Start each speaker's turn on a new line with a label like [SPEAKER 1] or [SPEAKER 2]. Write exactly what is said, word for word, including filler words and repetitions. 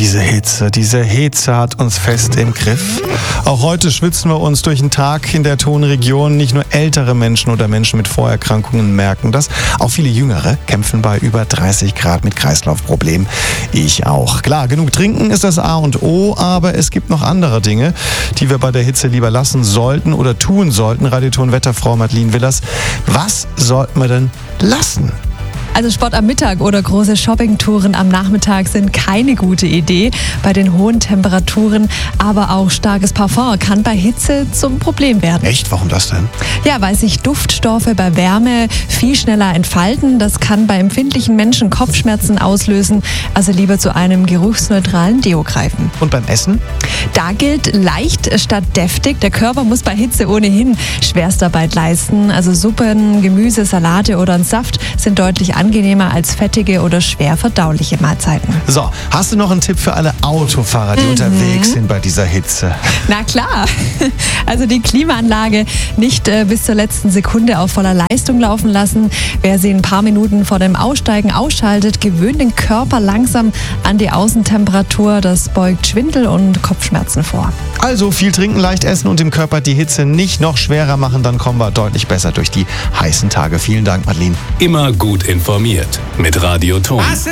[SPEAKER 1] Diese Hitze, diese Hitze hat uns fest im Griff. Auch heute schwitzen wir uns durch den Tag in der Tonregion. Nicht nur ältere Menschen oder Menschen mit Vorerkrankungen merken das. Auch viele Jüngere kämpfen bei über dreißig Grad mit Kreislaufproblemen. Ich auch. Klar, genug trinken ist das A und O, aber es gibt noch andere Dinge, die wir bei der Hitze lieber lassen sollten oder tun sollten. Radioton-Wetterfrau Madeleine Willers, was sollten wir denn lassen?
[SPEAKER 2] Also Sport am Mittag oder große Shoppingtouren am Nachmittag sind keine gute Idee bei den hohen Temperaturen, aber auch starkes Parfum kann bei Hitze zum Problem werden.
[SPEAKER 1] Echt? Warum das denn?
[SPEAKER 2] Ja, weil sich Duftstoffe bei Wärme viel schneller entfalten. Das kann bei empfindlichen Menschen Kopfschmerzen auslösen, also lieber zu einem geruchsneutralen Deo greifen.
[SPEAKER 1] Und beim Essen?
[SPEAKER 2] Da gilt leicht statt deftig. Der Körper muss bei Hitze ohnehin Schwerstarbeit leisten. Also Suppen, Gemüse, Salate oder ein Saft sind deutlich angenehmer als fettige oder schwer verdauliche Mahlzeiten.
[SPEAKER 1] So, hast du noch einen Tipp für alle Autofahrer, die mhm. unterwegs sind bei dieser Hitze?
[SPEAKER 2] Na klar. Also die Klimaanlage nicht äh, bis zur letzten Sekunde auf voller Leistung laufen lassen. Wer sie ein paar Minuten vor dem Aussteigen ausschaltet, gewöhnt den Körper langsam an die Außentemperatur. Das beugt Schwindel und Kopfschmerzen vor.
[SPEAKER 1] Also viel trinken, leicht essen und dem Körper die Hitze nicht noch schwerer machen. Dann kommen wir deutlich besser durch die heißen Tage. Vielen Dank, Madeleine.
[SPEAKER 3] Immer gut informiert mit Radioton.